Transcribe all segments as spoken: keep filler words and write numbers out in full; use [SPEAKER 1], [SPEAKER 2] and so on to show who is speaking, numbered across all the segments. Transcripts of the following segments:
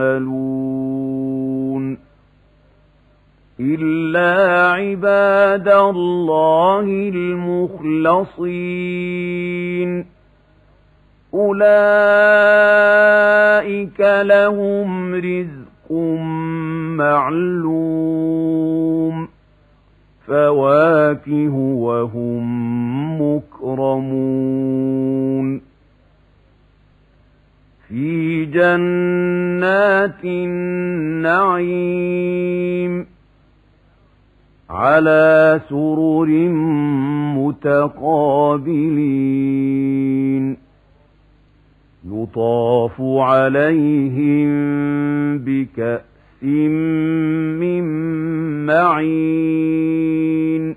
[SPEAKER 1] يعملون إلا عباد الله المخلصين أولئك لهم رزق معلوم فواكه وهم مكرمون في جنات النعيم على سرر متقابلين يطاف عليهم بكأس من معين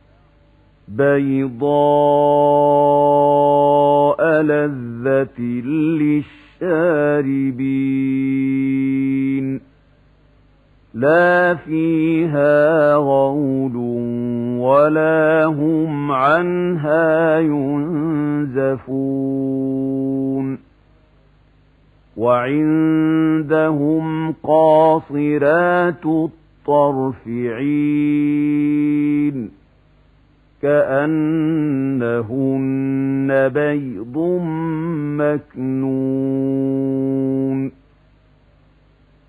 [SPEAKER 1] بيضاء لذة للشاربين لا فيها غول ولا هم عنها ينزفون وعندهم قاصرات الطرف عين كأنهن بيض مكنون